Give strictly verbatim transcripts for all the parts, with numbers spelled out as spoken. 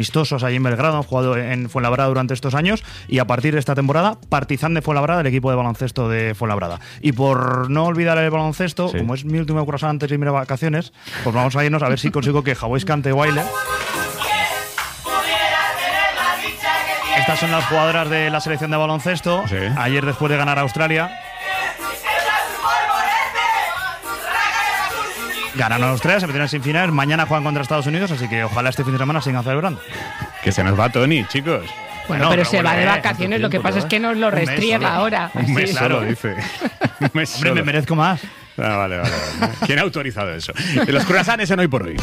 amistosos allí en Belgrado, han jugado en Fuenlabrada durante estos años y a partir de esta temporada Partizan de Fuenlabrada, el equipo de baloncesto de Fuenlabrada. Y por no olvidar el baloncesto, sí. como es mi último croissant antes de irme de vacaciones, pues vamos a irnos a ver si consigo que Javois cante baile. Estas son las jugadoras de la selección de baloncesto. Sí. Ayer, después de ganar a Australia, ganaron a Australia, se metieron en semifinales. Mañana juegan contra Estados Unidos, así que ojalá este fin de semana sigan celebrando. Que se nos va Tony, chicos. Bueno, bueno pero, pero se bueno, va de vacaciones, eh, lo que pasa es que nos lo restriega ahora. Un mes claro. solo, dice. Un mes Hombre, solo. me merezco más. Ah, vale, vale, vale. ¿Quién ha autorizado eso? Los croissants en Hoy por Hoy.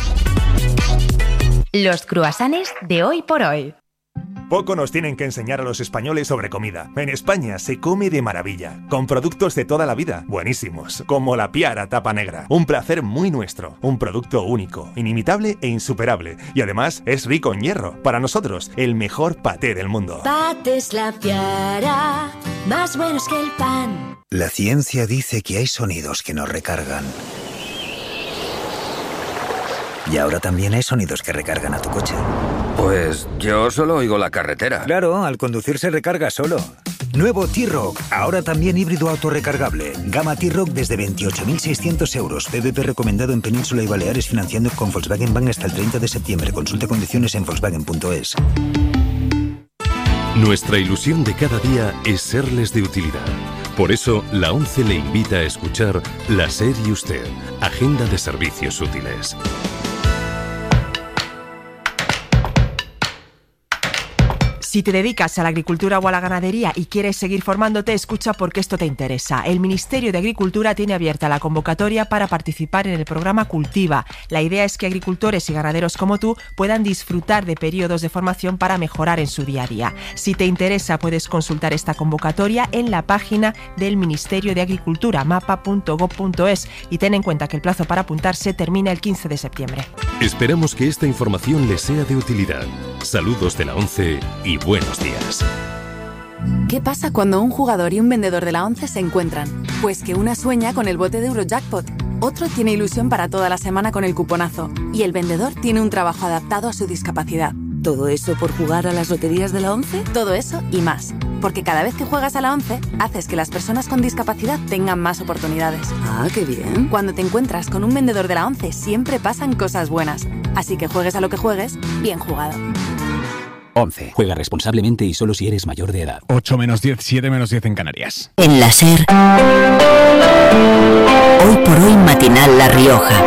Los croissants de Hoy por Hoy. Poco nos tienen que enseñar a los españoles sobre comida. En España se come de maravilla, con productos de toda la vida, buenísimos, como la Piara Tapa Negra. Un placer muy nuestro, un producto único, inimitable e insuperable. Y además es rico en hierro. Para nosotros, el mejor paté del mundo. Patés La Piara, más buenos que el pan. La ciencia dice que hay sonidos que nos recargan. Y ahora también hay sonidos que recargan a tu coche. Pues yo solo oigo la carretera. Claro, al conducir se recarga solo. Nuevo T-Roc, ahora también híbrido autorrecargable. Gama T-Roc desde veintiocho mil seiscientos euros. P V P recomendado en Península y Baleares, financiando con Volkswagen Bank hasta el treinta de septiembre. Consulte condiciones en Volkswagen punto es. Nuestra ilusión de cada día es serles de utilidad. Por eso, la ONCE le invita a escuchar La SER y Usted, Agenda de Servicios Útiles. Si te dedicas a la agricultura o a la ganadería y quieres seguir formándote, escucha porque esto te interesa. El Ministerio de Agricultura tiene abierta la convocatoria para participar en el programa Cultiva. La idea es que agricultores y ganaderos como tú puedan disfrutar de periodos de formación para mejorar en su día a día. Si te interesa, puedes consultar esta convocatoria en la página del Ministerio de Agricultura, mapa punto gob punto es, y ten en cuenta que el plazo para apuntarse termina el quince de septiembre. Esperamos que esta información les sea de utilidad. Saludos de la ONCE y buenos días. ¿Qué pasa cuando un jugador y un vendedor de la ONCE se encuentran? Pues que una sueña con el bote de Eurojackpot, otro tiene ilusión para toda la semana con el cuponazo y el vendedor tiene un trabajo adaptado a su discapacidad. ¿Todo eso por jugar a las loterías de la ONCE? Todo eso y más. Porque cada vez que juegas a la ONCE, haces que las personas con discapacidad tengan más oportunidades. Ah, qué bien. Cuando te encuentras con un vendedor de la ONCE, siempre pasan cosas buenas. Así que juegues a lo que juegues, bien jugado. ONCE. Juega responsablemente y solo si eres mayor de edad. ocho menos diez, siete menos diez en Canarias. En la SER. Hoy por hoy matinal La Rioja.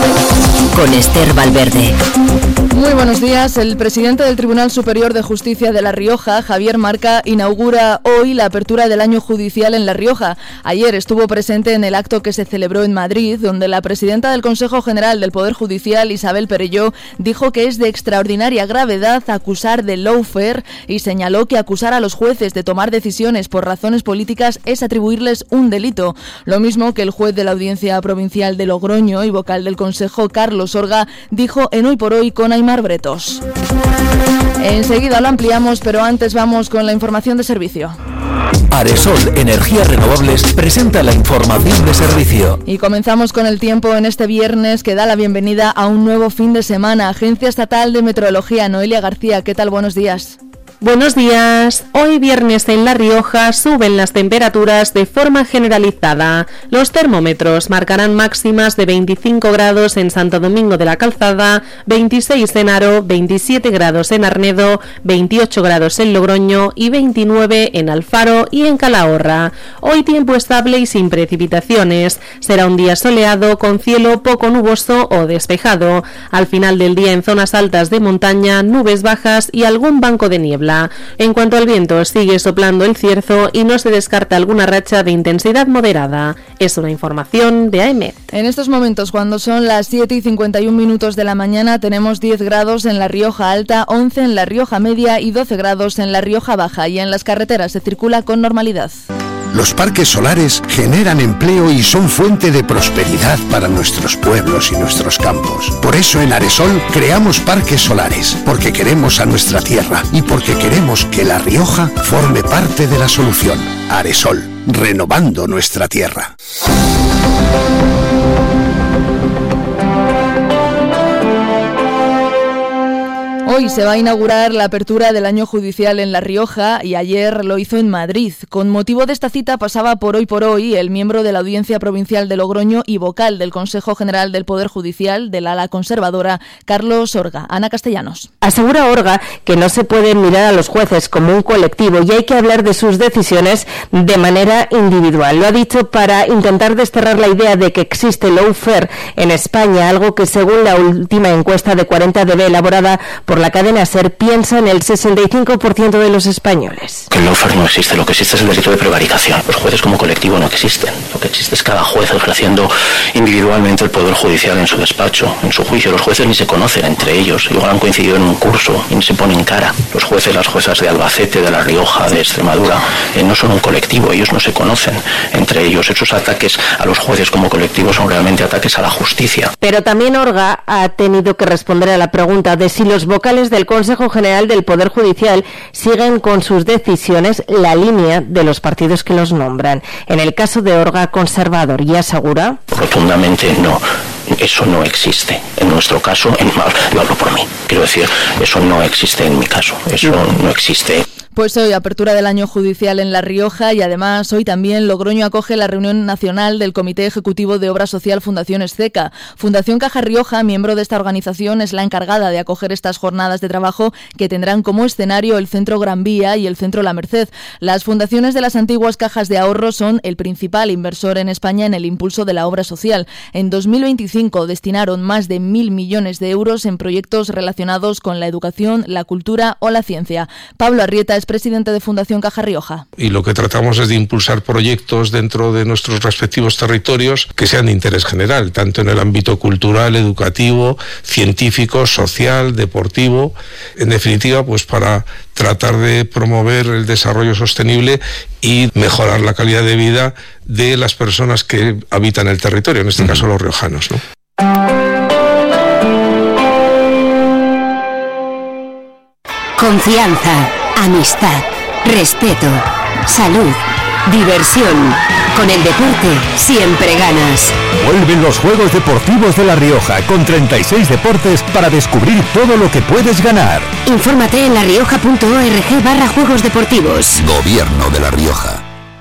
Con Esther Valverde. Muy buenos días. El presidente del Tribunal Superior de Justicia de La Rioja, Javier Marca, inaugura hoy la apertura del año judicial en La Rioja. Ayer estuvo presente en el acto que se celebró en Madrid, donde la presidenta del Consejo General del Poder Judicial, Isabel Perelló, dijo que es de extraordinaria gravedad acusar de lawfare y señaló que acusar a los jueces de tomar decisiones por razones políticas es atribuirles un delito. Lo mismo que el juez de la Audiencia Provincial de Logroño y vocal del Consejo, Carlos Orga, dijo en Hoy por Hoy con Aymar Bretos. Enseguida lo ampliamos, pero antes vamos con la información de servicio. Aresol Energías Renovables presenta la información de servicio. Y comenzamos con el tiempo en este viernes que da la bienvenida a un nuevo fin de semana. Agencia Estatal de Meteorología, Noelia García, ¿qué tal? Buenos días. Buenos días. Hoy viernes en La Rioja suben las temperaturas de forma generalizada. Los termómetros marcarán máximas de veinticinco grados en Santo Domingo de la Calzada, veintiséis en Haro, veintisiete grados en Arnedo, veintiocho grados en Logroño y veintinueve en Alfaro y en Calahorra. Hoy tiempo estable y sin precipitaciones. Será un día soleado con cielo poco nuboso o despejado. Al final del día en zonas altas de montaña, nubes bajas y algún banco de niebla. En cuanto al viento, sigue soplando el cierzo y no se descarta alguna racha de intensidad moderada. Es una información de A E M E T. En estos momentos, cuando son las siete y cincuenta y un minutos de la mañana, tenemos diez grados en La Rioja Alta, once en La Rioja Media y doce grados en La Rioja Baja, y en las carreteras se circula con normalidad. Los parques solares generan empleo y son fuente de prosperidad para nuestros pueblos y nuestros campos. Por eso en Aresol creamos parques solares, porque queremos a nuestra tierra y porque queremos que La Rioja forme parte de la solución. Aresol, renovando nuestra tierra. Hoy se va a inaugurar la apertura del año judicial en La Rioja y ayer lo hizo en Madrid. Con motivo de esta cita pasaba por Hoy por Hoy el miembro de la Audiencia Provincial de Logroño y vocal del Consejo General del Poder Judicial del ala conservadora, Carlos Orga. Ana Castellanos. Asegura Orga que no se puede mirar a los jueces como un colectivo y hay que hablar de sus decisiones de manera individual. Lo ha dicho para intentar desterrar la idea de que existe lawfare en España, algo que según la última encuesta de cuarenta D B elaborada por la cadena SER piensa en el sesenta y cinco por ciento de los españoles. Que el lawfare no existe, lo que existe es el delito de prevaricación. Los jueces como colectivo no existen. Lo que existe es cada juez ejerciendo individualmente el poder judicial en su despacho, en su juicio. Los jueces ni se conocen entre ellos, igual han coincidido en un curso y ni se ponen cara. Los jueces, las juezas de Albacete, de La Rioja, de Extremadura, eh, no son un colectivo, ellos no se conocen entre ellos. Esos ataques a los jueces como colectivo son realmente ataques a la justicia. Pero también Orga ha tenido que responder a la pregunta de si los vocales del Consejo General del Poder Judicial siguen con sus decisiones la línea de los partidos que los nombran. En el caso de Orga, conservador, y asegura... Rotundamente no. Eso no existe. En nuestro caso, en mal, yo hablo por mí. Quiero decir, eso no existe en mi caso. Eso no existe. Pues hoy, apertura del año judicial en La Rioja y además hoy también Logroño acoge la reunión nacional del Comité Ejecutivo de Obra Social Fundación Esceca. Fundación Caja Rioja, miembro de esta organización, es la encargada de acoger estas jornadas de trabajo que tendrán como escenario el Centro Gran Vía y el Centro La Merced. Las fundaciones de las antiguas cajas de ahorro son el principal inversor en España en el impulso de la obra social. En dos mil veinticinco destinaron más de mil millones de euros en proyectos relacionados con la educación, la cultura o la ciencia. Pablo Arrieta es presidente de Fundación Caja Rioja. Y lo que tratamos es de impulsar proyectos dentro de nuestros respectivos territorios que sean de interés general, tanto en el ámbito cultural, educativo, científico, social, deportivo, en definitiva, pues para tratar de promover el desarrollo sostenible y mejorar la calidad de vida de las personas que habitan el territorio, en este caso los riojanos, ¿no? Confianza, amistad, respeto, salud, diversión. Con el deporte siempre ganas. Vuelven los Juegos Deportivos de La Rioja con treinta y seis deportes para descubrir todo lo que puedes ganar. Infórmate en larioja.org barra Juegos Deportivos. Gobierno de La Rioja.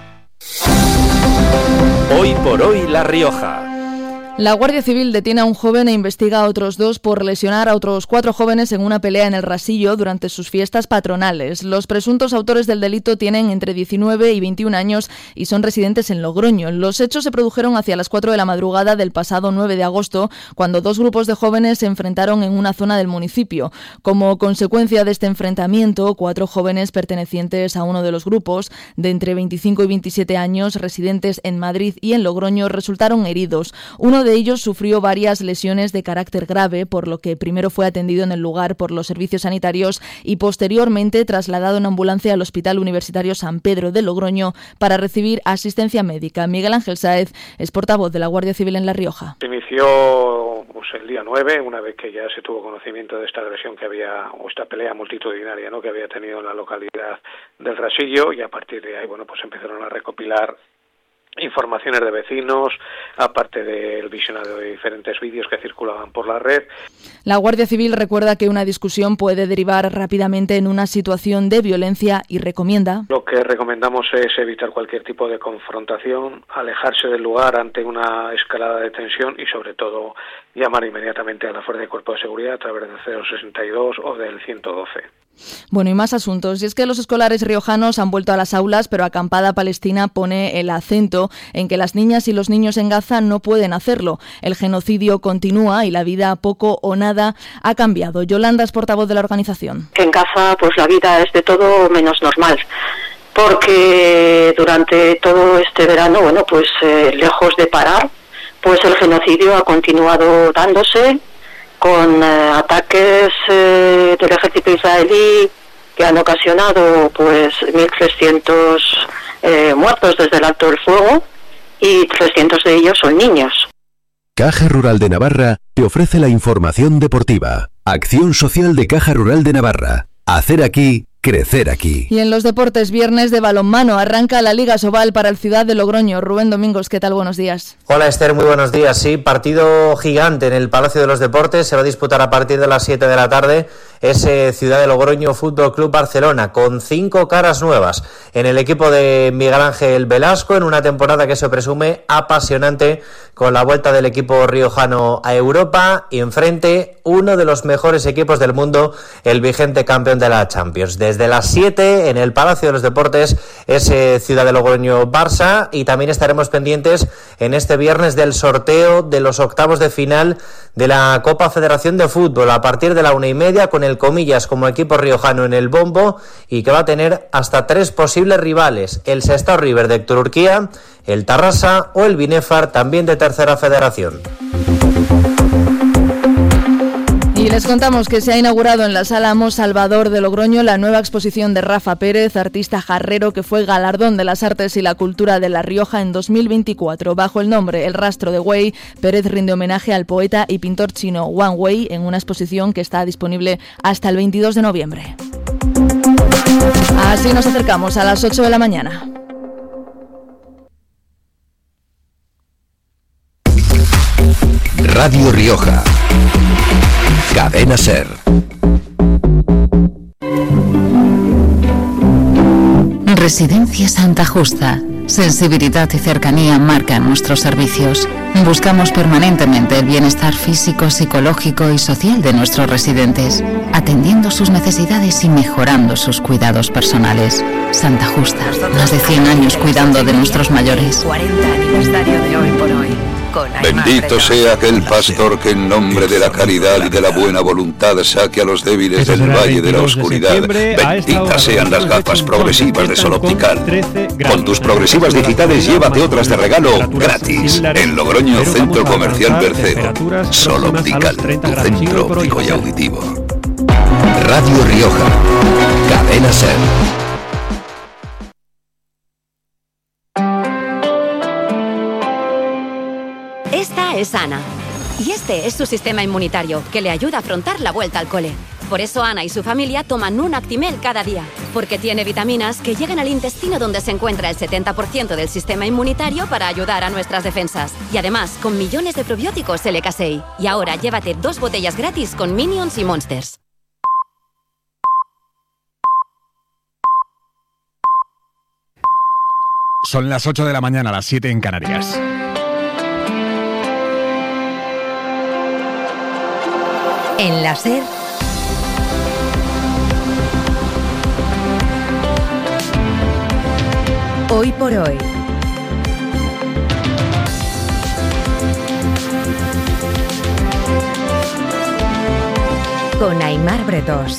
Hoy por hoy La Rioja. La Guardia Civil detiene a un joven e investiga a otros dos por lesionar a otros cuatro jóvenes en una pelea en el Rasillo durante sus fiestas patronales. Los presuntos autores del delito tienen entre diecinueve y veintiún años y son residentes en Logroño. Los hechos se produjeron hacia las cuatro de la madrugada del pasado nueve de agosto, cuando dos grupos de jóvenes se enfrentaron en una zona del municipio. Como consecuencia de este enfrentamiento, cuatro jóvenes pertenecientes a uno de los grupos, de entre veinticinco y veintisiete años, residentes en Madrid y en Logroño, resultaron heridos. Uno de ellos sufrió varias lesiones de carácter grave, por lo que primero fue atendido en el lugar por los servicios sanitarios y posteriormente trasladado en ambulancia al Hospital Universitario San Pedro de Logroño para recibir asistencia médica. Miguel Ángel Sáez es portavoz de la Guardia Civil en La Rioja. Se inició pues, el día nueve, una vez que ya se tuvo conocimiento de esta agresión que había, o esta pelea multitudinaria, ¿no?, que había tenido en la localidad del Rasillo, y a partir de ahí, bueno, pues empezaron a recopilar informaciones de vecinos, aparte del visionado de diferentes vídeos que circulaban por la red. La Guardia Civil recuerda que una discusión puede derivar rápidamente en una situación de violencia y recomienda: lo que recomendamos es evitar cualquier tipo de confrontación, alejarse del lugar ante una escalada de tensión y sobre todo llamar inmediatamente a la Fuerza de Cuerpo de Seguridad a través del cero sesenta y dos o del ciento doce. Bueno, y más asuntos. Y es que los escolares riojanos han vuelto a las aulas, pero Acampada Palestina pone el acento en que las niñas y los niños en Gaza no pueden hacerlo. El genocidio continúa y la vida poco o nada ha cambiado. Yolanda es portavoz de la organización. En Gaza, pues la vida es de todo menos normal, porque durante todo este verano, bueno, pues eh, lejos de parar, pues el genocidio ha continuado dándose, con eh, ataques eh, del ejército israelí que han ocasionado pues mil trescientos eh, muertos desde el alto del fuego, y trescientos de ellos son niños. Caja Rural de Navarra te ofrece la información deportiva. Acción social de Caja Rural de Navarra. Hacer aquí, crecer aquí. Y en los deportes, viernes de balonmano, arranca la Liga Sobal para el Ciudad de Logroño. Rubén Domingos, ¿qué tal? Buenos días. Hola Esther, muy buenos días. Sí, partido gigante en el Palacio de los Deportes. Se va a disputar a partir de las siete de la tarde ese Ciudad de Logroño Fútbol Club Barcelona, con cinco caras nuevas en el equipo de Miguel Ángel Velasco, en una temporada que se presume apasionante, con la vuelta del equipo riojano a Europa y enfrente uno de los mejores equipos del mundo, el vigente campeón de la Champions. Desde las siete en el Palacio de los Deportes, ese Ciudad de Logroño Barça, y también estaremos pendientes en este viernes del sorteo de los octavos de final de la Copa Federación de Fútbol, a partir de la una y media, con el Comillas como equipo riojano en el bombo, y que va a tener hasta tres posibles rivales: el Sestao River de Turquía, el Tarrasa o el Binefar, también de Tercera Federación. Y les contamos que se ha inaugurado en la Sala Mos Salvador de Logroño la nueva exposición de Rafa Pérez, artista jarrero que fue galardón de las artes y la cultura de La Rioja en dos mil veinticuatro. Bajo el nombre El Rastro de Wei, Pérez rinde homenaje al poeta y pintor chino Wang Wei en una exposición que está disponible hasta el veintidós de noviembre. Así nos acercamos a las ocho de la mañana. Radio Rioja. Cadena Ser. Residencia Santa Justa. Sensibilidad y cercanía marcan nuestros servicios. Buscamos permanentemente el bienestar físico, psicológico y social de nuestros residentes, atendiendo sus necesidades y mejorando sus cuidados personales. Santa Justa, más de cien años cuidando de nuestros mayores. cuarenta aniversario de Hoy por Hoy. Bendito sea aquel pastor que en nombre de la caridad y de la buena voluntad saque a los débiles del valle de la oscuridad. Benditas sean las gafas progresivas de Sol Optical. Con tus progresivas digitales llévate otras de regalo gratis. En Logroño, Centro Comercial Berceo. Sol Optical, tu centro óptico y auditivo. Radio Rioja. Cadena Ser. Esta es Ana, y este es su sistema inmunitario, que le ayuda a afrontar la vuelta al cole. Por eso Ana y su familia toman un Actimel cada día, porque tiene vitaminas que llegan al intestino, donde se encuentra el setenta por ciento del sistema inmunitario, para ayudar a nuestras defensas. Y además, con millones de probióticos L K S I. Y ahora llévate dos botellas gratis con Minions y Monsters. Son las ocho de la mañana, las siete en Canarias. En la SER, Hoy por Hoy. Con Aimar Bretós.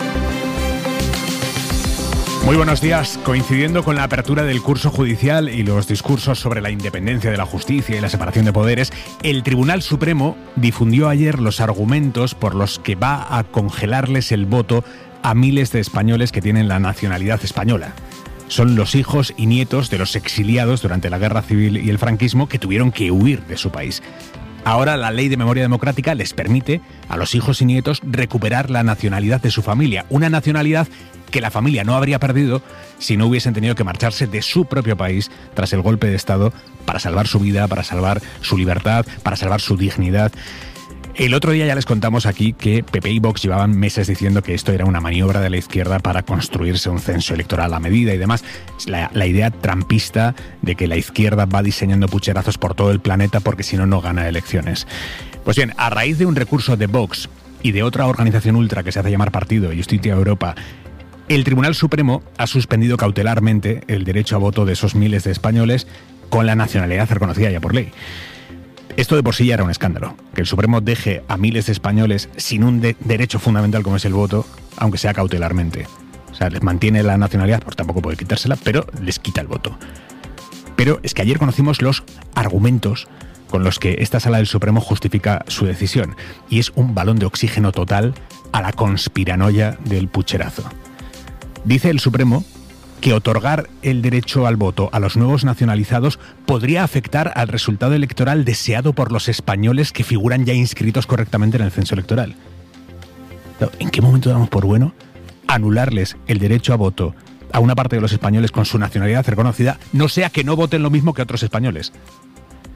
Muy buenos días. Coincidiendo con la apertura del curso judicial y los discursos sobre la independencia de la justicia y la separación de poderes, el Tribunal Supremo difundió ayer los argumentos por los que va a congelarles el voto a miles de españoles que tienen la nacionalidad española. Son los hijos y nietos de los exiliados durante la Guerra Civil y el franquismo, que tuvieron que huir de su país. Ahora la Ley de Memoria Democrática les permite a los hijos y nietos recuperar la nacionalidad de su familia, una nacionalidad que la familia no habría perdido si no hubiesen tenido que marcharse de su propio país tras el golpe de Estado para salvar su vida, para salvar su libertad, para salvar su dignidad. El otro día ya les contamos aquí que P P y Vox llevaban meses diciendo que esto era una maniobra de la izquierda para construirse un censo electoral a medida y demás. La, la idea trampista de que la izquierda va diseñando pucherazos por todo el planeta porque si no, no gana elecciones. Pues bien, a raíz de un recurso de Vox y de otra organización ultra que se hace llamar Partido Justicia Europa, el Tribunal Supremo ha suspendido cautelarmente el derecho a voto de esos miles de españoles con la nacionalidad reconocida ya por ley. Esto de por sí ya era un escándalo, que el Supremo deje a miles de españoles sin un de- derecho fundamental como es el voto, aunque sea cautelarmente. O sea, les mantiene la nacionalidad, pues tampoco puede quitársela, pero les quita el voto. Pero es que ayer conocimos los argumentos con los que esta Sala del Supremo justifica su decisión, y es un balón de oxígeno total a la conspiranoia del pucherazo. Dice el Supremo que otorgar el derecho al voto a los nuevos nacionalizados podría afectar al resultado electoral deseado por los españoles que figuran ya inscritos correctamente en el censo electoral. ¿En qué momento damos por bueno anularles el derecho a voto a una parte de los españoles con su nacionalidad reconocida, no sea que no voten lo mismo que otros españoles?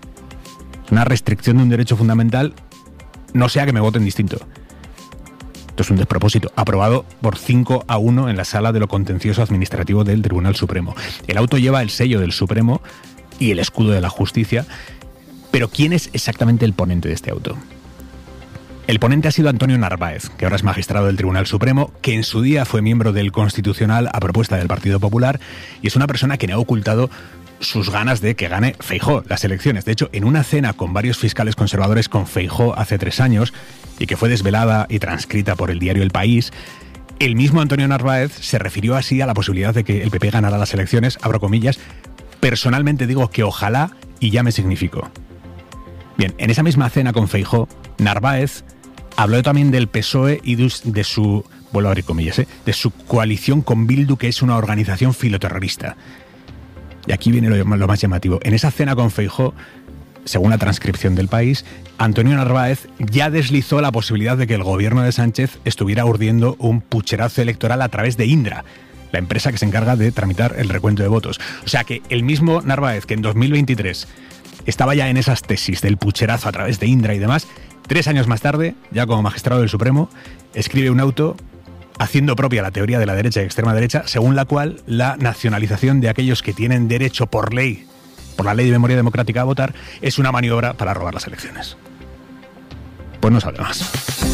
Una restricción de un derecho fundamental, no sea que me voten distinto. Esto es un despropósito. Aprobado por cinco a uno en la Sala de lo Contencioso Administrativo del Tribunal Supremo. El auto lleva el sello del Supremo y el escudo de la justicia. Pero ¿quién es exactamente el ponente de este auto? El ponente ha sido Antonio Narváez, que ahora es magistrado del Tribunal Supremo, que en su día fue miembro del Constitucional a propuesta del Partido Popular y es una persona que no ha ocultado sus ganas de que gane Feijóo las elecciones. De hecho, en una cena con varios fiscales conservadores con Feijóo hace tres años, y que fue desvelada y transcrita por el diario El País, el mismo Antonio Narváez se refirió así a la posibilidad de que el P P ganara las elecciones, abro comillas, personalmente digo que ojalá y ya me significó. Bien, en esa misma cena con Feijóo, Narváez habló también del P S O E y de su, vuelvo a abrir comillas, ¿eh? de su coalición con Bildu, que es una organización filoterrorista. Y aquí viene lo, lo más llamativo. En esa cena con Feijóo, según la transcripción del País, Antonio Narváez ya deslizó la posibilidad de que el gobierno de Sánchez estuviera urdiendo un pucherazo electoral a través de Indra, la empresa que se encarga de tramitar el recuento de votos. O sea que el mismo Narváez, que en dos mil veintitrés estaba ya en esas tesis del pucherazo a través de Indra y demás, tres años más tarde, ya como magistrado del Supremo, escribe un auto haciendo propia la teoría de la derecha y extrema derecha, según la cual la nacionalización de aquellos que tienen derecho por ley, por la ley de memoria democrática a votar, es una maniobra para robar las elecciones. Pues no sabe más.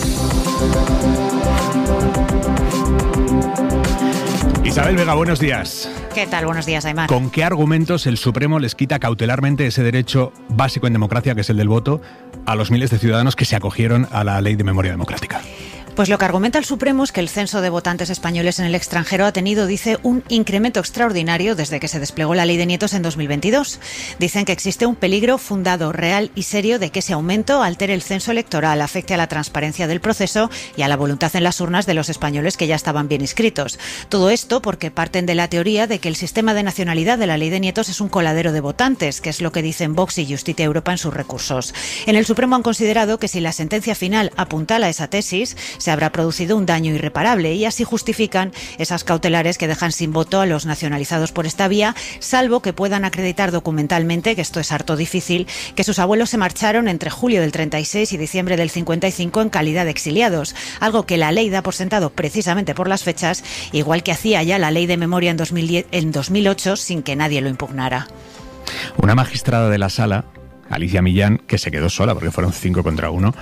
Isabel Vega, buenos días. ¿Qué tal? Buenos días, Aymar. ¿Con qué argumentos el Supremo les quita cautelarmente ese derecho básico en democracia, que es el del voto, a los miles de ciudadanos que se acogieron a la ley de memoria democrática? Pues lo que argumenta el Supremo es que el censo de votantes españoles en el extranjero ha tenido, dice, un incremento extraordinario desde que se desplegó la ley de nietos en dos mil veintidós. Dicen que existe un peligro fundado, real y serio de que ese aumento altere el censo electoral, afecte a la transparencia del proceso y a la voluntad en las urnas de los españoles que ya estaban bien inscritos. Todo esto porque parten de la teoría de que el sistema de nacionalidad de la ley de nietos es un coladero de votantes, que es lo que dicen Vox y Justicia Europa en sus recursos. En el Supremo han considerado que si la sentencia final apuntala esa tesis, se habrá producido un daño irreparable y así justifican esas cautelares que dejan sin voto a los nacionalizados por esta vía, salvo que puedan acreditar documentalmente, que esto es harto difícil, que sus abuelos se marcharon entre julio del treinta y seis y diciembre del cincuenta y cinco en calidad de exiliados, algo que la ley da por sentado precisamente por las fechas, igual que hacía ya la ley de memoria en dos mil diez, en dos mil ocho sin que nadie lo impugnara. Una magistrada de la sala, Alicia Millán, que se quedó sola porque fueron cinco contra uno,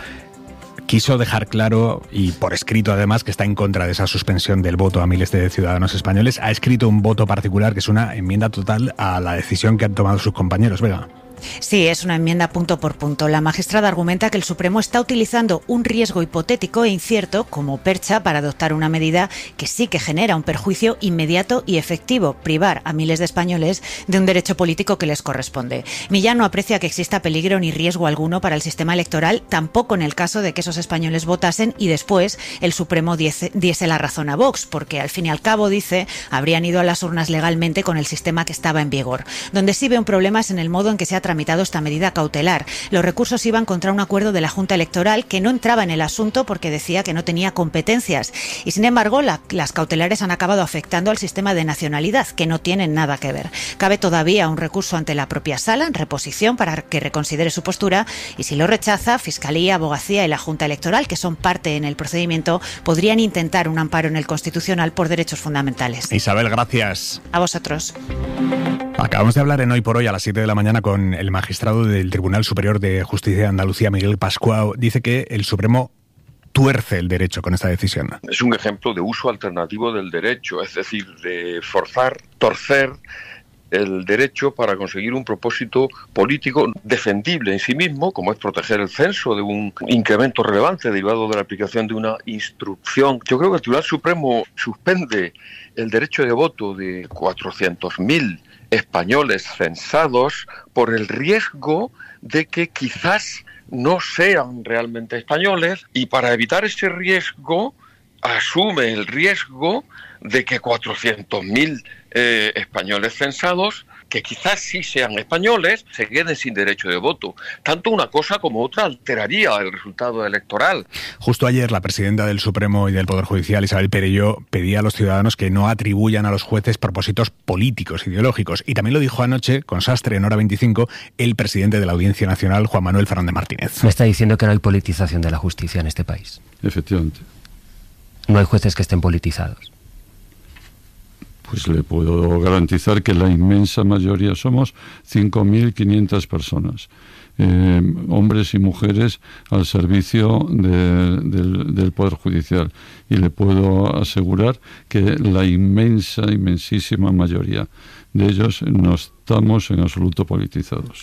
quiso dejar claro, y por escrito además, que está en contra de esa suspensión del voto a miles de ciudadanos españoles. Ha escrito un voto particular que es una enmienda total a la decisión que han tomado sus compañeros. Vega. Sí, es una enmienda punto por punto. La magistrada argumenta que el Supremo está utilizando un riesgo hipotético e incierto como percha para adoptar una medida que sí que genera un perjuicio inmediato y efectivo, privar a miles de españoles de un derecho político que les corresponde. Millán no aprecia que exista peligro ni riesgo alguno para el sistema electoral, tampoco en el caso de que esos españoles votasen y después el Supremo diese, diese la razón a Vox, porque al fin y al cabo, dice, habrían ido a las urnas legalmente con el sistema que estaba en vigor. Donde sí ve un problema es en el modo en que se ha tramitado esta medida cautelar. Los recursos iban contra un acuerdo de la Junta Electoral que no entraba en el asunto porque decía que no tenía competencias y, sin embargo, la, las cautelares han acabado afectando al sistema de nacionalidad, que no tienen nada que ver. Cabe todavía un recurso ante la propia Sala en reposición para que reconsidere su postura y, si lo rechaza, Fiscalía, Abogacía y la Junta Electoral, que son parte en el procedimiento, podrían intentar un amparo en el Constitucional por derechos fundamentales. Isabel, gracias. A vosotros. Acabamos de hablar en Hoy por Hoy a las siete de la mañana con el magistrado del Tribunal Superior de Justicia de Andalucía, Miguel Pascual. Dice que el Supremo tuerce el derecho con esta decisión. Es un ejemplo de uso alternativo del derecho, es decir, de forzar, torcer el derecho para conseguir un propósito político defendible en sí mismo, como es proteger el censo de un incremento relevante derivado de la aplicación de una instrucción. Yo creo que el Tribunal Supremo suspende el derecho de voto de cuatrocientos mil españoles censados por el riesgo de que quizás no sean realmente españoles, y para evitar ese riesgo asume el riesgo de que cuatrocientos mil eh, españoles censados, que quizás sí sean españoles, se queden sin derecho de voto. Tanto una cosa como otra alteraría el resultado electoral. Justo ayer la presidenta del Supremo y del Poder Judicial, Isabel Perelló, pedía a los ciudadanos que no atribuyan a los jueces propósitos políticos, ideológicos. Y también lo dijo anoche, con Sastre en Hora veinticinco, el presidente de la Audiencia Nacional, Juan Manuel Fernández Martínez. Me está diciendo que no hay politización de la justicia en este país. Efectivamente. no hay jueces que estén politizados. Pues le puedo garantizar que la inmensa mayoría, somos cinco mil quinientas personas, eh, hombres y mujeres al servicio de, del, del Poder Judicial, y le puedo asegurar que la inmensa, inmensísima mayoría de ellos no estamos en absoluto politizados.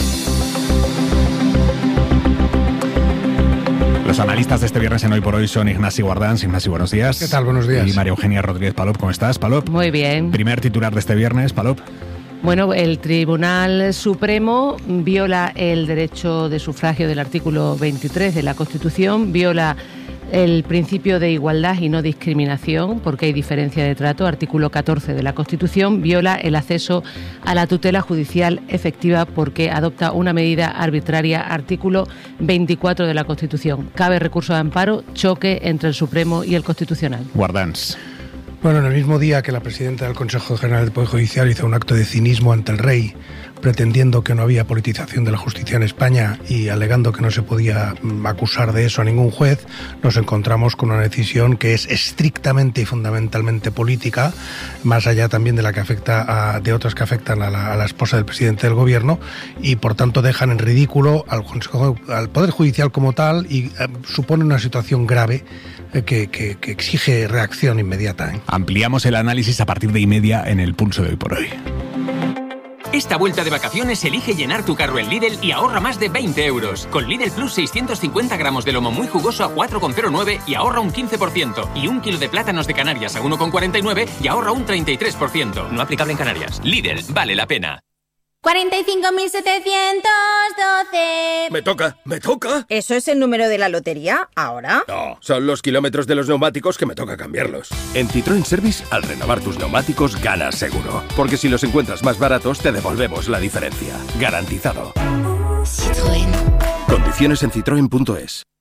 Los analistas de este viernes en Hoy por Hoy son Ignasi Guardans. Ignasi, buenos días. ¿Qué tal? Buenos días. Y María Eugenia Rodríguez Palop. ¿Cómo estás, Palop? Muy bien. Primer titular de este viernes, Palop. Bueno, el Tribunal Supremo viola el derecho de sufragio del artículo veintitrés de la Constitución, viola el principio de igualdad y no discriminación, porque hay diferencia de trato, artículo catorce de la Constitución, viola el acceso a la tutela judicial efectiva porque adopta una medida arbitraria, artículo veinticuatro de la Constitución. Cabe recurso de amparo, choque entre el Supremo y el Constitucional. Guardans. Bueno, en el mismo día que la presidenta del Consejo General del Poder Judicial hizo un acto de cinismo ante el rey, pretendiendo que no había politización de la justicia en España y alegando que no se podía acusar de eso a ningún juez, nos encontramos con una decisión que es estrictamente y fundamentalmente política, más allá también de la que afecta a, de otras que afectan a la, a la esposa del presidente del gobierno, y por tanto dejan en ridículo al, Consejo, al Poder Judicial como tal, y eh, supone una situación grave eh, que, que, que exige reacción inmediata, ¿eh? Ampliamos el análisis a partir de y media en el Pulso de Hoy por Hoy. Esta vuelta de vacaciones elige llenar tu carro en Lidl y ahorra más de veinte euros. Con Lidl Plus seiscientos cincuenta gramos de lomo muy jugoso a cuatro con cero nueve y ahorra un quince por ciento. Y un kilo de plátanos de Canarias a uno con cuarenta y nueve y ahorra un treinta y tres por ciento. No aplicable en Canarias. Lidl, vale la pena. cuarenta y cinco mil setecientos doce. Me toca, me toca. ¿Eso es el número de la lotería ahora? No, son los kilómetros de los neumáticos que me toca cambiarlos. En Citroën Service, al renovar tus neumáticos, ganas seguro. Porque si los encuentras más baratos, te devolvemos la diferencia. Garantizado. Citroën. Condiciones en citroen punto es.